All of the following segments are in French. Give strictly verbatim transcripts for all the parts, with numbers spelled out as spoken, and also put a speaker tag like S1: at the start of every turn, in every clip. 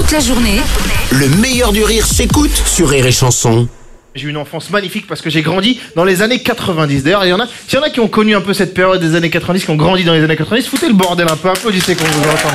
S1: Toute la journée,
S2: Le meilleur du rire s'écoute sur Rire et Chanson.
S3: J'ai eu une enfance magnifique parce que j'ai grandi dans les années quatre-vingt-dix. D'ailleurs, il y en a, s'il y en a qui ont connu un peu cette période des années quatre-vingt-dix, qui ont grandi dans les années quatre-vingt-dix, foutez le bordel un peu, applaudissez qu'on vous entende.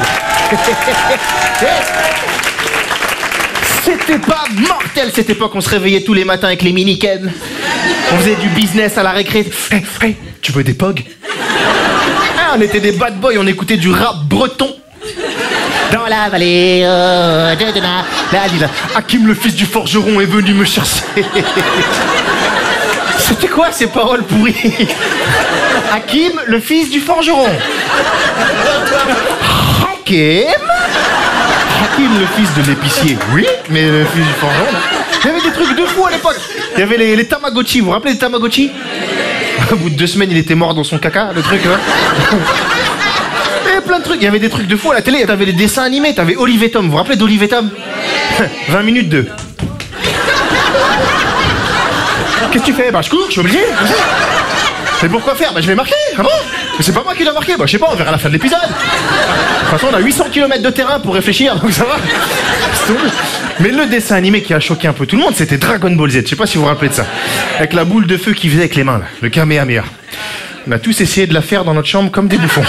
S3: C'était pas mortel cette époque, on se réveillait tous les matins avec les mini-ken. On faisait du business à la récré. Hey, hey, tu veux des pogs? Ah, on était des bad boys, on écoutait du rap breton. Dans la vallée euh, de, de la, la, la, Hakim, le fils du forgeron, est venu me chercher. C'était quoi ces paroles pourries? Hakim, le fils du forgeron. Hakim Hakim, le fils de l'épicier. Oui, mais le fils du forgeron. Il y avait des trucs de fou à l'époque. Il y avait les, les Tamagotchi. Vous vous rappelez des Tamagotchi? Au bout de deux semaines, il était mort dans son caca, le truc là. Il y avait plein de trucs. Il y avait des trucs de fou à la télé. T'avais des dessins animés. T'avais Olive et Tom. Vous vous rappelez d'Olive et Tom? vingt minutes de... Qu'est-ce que tu fais? Bah je cours, je suis obligé. Mais pourquoi faire? Bah je vais marquer. Ah bon? Mais c'est pas moi qui dois marquer. Bah je sais pas, on verra à la fin de l'épisode. De toute façon, on a huit cents kilomètres de terrain pour réfléchir, donc ça va. Mais le dessin animé qui a choqué un peu tout le monde, c'était Dragon Ball Z. Je sais pas si vous vous rappelez de ça. Avec la boule de feu qu'il faisait avec les mains, là. Le Kamehameha. On a tous essayé de la faire dans notre chambre comme des bouffons.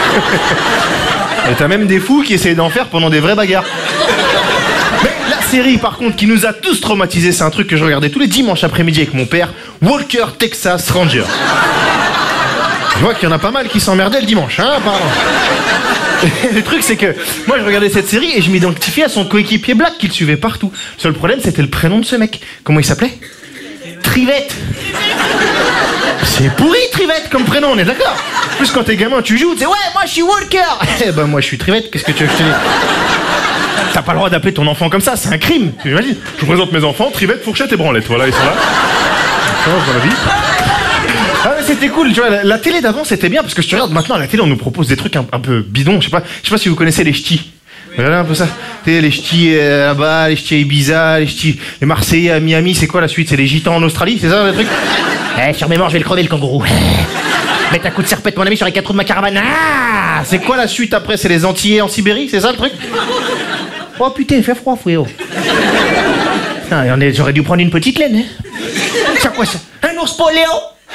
S3: Et t'as même des fous qui essayaient d'en faire pendant des vraies bagarres. Mais la série, par contre, qui nous a tous traumatisés, c'est un truc que je regardais tous les dimanches après-midi avec mon père. Walker Texas Ranger. Je vois qu'il y en a pas mal qui s'emmerdaient le dimanche, hein, pardon. Le truc, c'est que moi, je regardais cette série et je m'identifiais à son coéquipier Black qui le suivait partout. Le seul problème, c'était le prénom de ce mec. Comment il s'appelait? Trivette. C'est pourri, Trivette, comme prénom, on est d'accord? En plus, quand t'es gamin, tu joues, tu sais, ouais, moi, je suis Walker. Eh ben, moi, je suis Trivette, qu'est-ce que tu veux que je te dise? T'as pas le droit d'appeler ton enfant comme ça, c'est un crime. Tu imagines? Je vous présente mes enfants, Trivette, Fourchette et Branlette. Voilà, ils sont là. Ça change dans la vie. Ah mais c'était cool, tu vois, la, la télé d'avant c'était bien parce que si tu regardes maintenant à la télé on nous propose des trucs un, un peu bidons, je sais pas, je sais pas si vous connaissez les ch'tis. Regardez un peu ça. Tu sais, les ch'tis euh, là-bas, les ch'tis à Ibiza, les ch'tis, les Marseillais à Miami, c'est quoi la suite? C'est les gitans en Australie, c'est ça le truc? Eh, sur mes morts, je vais le crever le kangourou. Mets un coup de serpette mon ami sur les quatre roues de ma caravane. Ah, c'est quoi la suite après? C'est les Antillais en Sibérie, c'est ça le truc? Oh putain, il fait froid, frérot. J'aurais dû prendre une petite laine, hein. C'est quoi ça? Un ours poléo?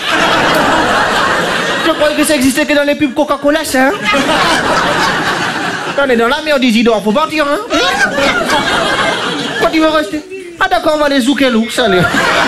S3: Je croyais que ça existait que dans les pubs Coca-Cola, ça, hein? On est dans la merde, Isidore, faut partir, hein? Quand tu veux rester? Ah d'accord, on va les zouker l'ours, allez.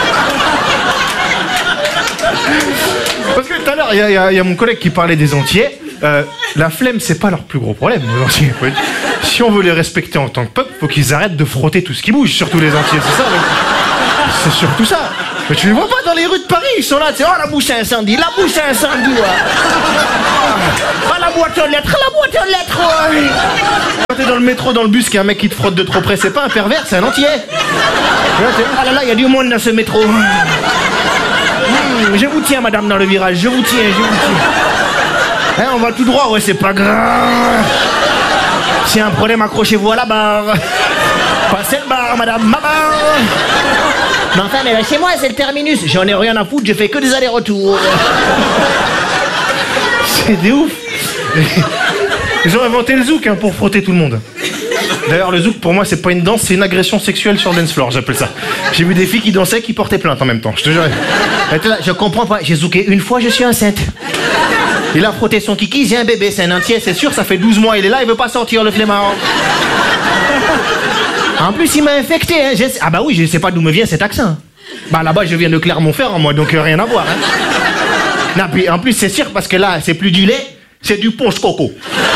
S3: Parce que tout à l'heure, il y, y, y a mon collègue qui parlait des Antillais. Euh, la flemme, c'est pas leur plus gros problème, les Antillais. Si on veut les respecter en tant que peuple, faut qu'ils arrêtent de frotter tout ce qui bouge, surtout les Antillais, c'est ça, mais... C'est surtout ça. Mais tu les vois pas dans les rues de Paris, ils sont là, tu sais, oh la bouche à incendie, la bouche à incendie, ouais. Ah la boîte aux lettres, la boîte aux lettres, ouais. Quand t'es dans le métro, dans le bus, qu'il y a un mec qui te frotte de trop près, c'est pas un pervers, c'est un Antillais. Ah là là, il y a du monde dans ce métro. Mmh, je vous tiens, madame, dans le virage, je vous tiens, je vous tiens. Hein, on va tout droit, ouais, c'est pas grave. S'il y a un problème, accrochez-vous à la barre. Passez le bar, madame, ma barre. Mais enfin, mais là, chez moi, c'est le terminus. J'en ai rien à foutre, je fais que des allers-retours. C'est des ouf. Ils ont inventé le zouk hein, pour frotter tout le monde. D'ailleurs, le zouk, pour moi, c'est pas une danse, c'est une agression sexuelle sur le dance floor, j'appelle ça. J'ai vu des filles qui dansaient, qui portaient plainte en même temps, je te jure. Là, je comprends pas, j'ai zouké une fois, je suis enceinte. Il a frotté son kiki, j'ai un bébé, c'est un entier, c'est sûr, ça fait douze mois, il est là, il veut pas sortir, le flemmard. En plus, il m'a infecté, hein. Je sais... Ah bah oui, je sais pas d'où me vient cet accent. Bah là-bas, je viens de Clermont-Ferrand, moi, donc euh, rien à voir, hein. Non, puis en plus, c'est sûr, parce que là, c'est plus du lait, c'est du ponche coco.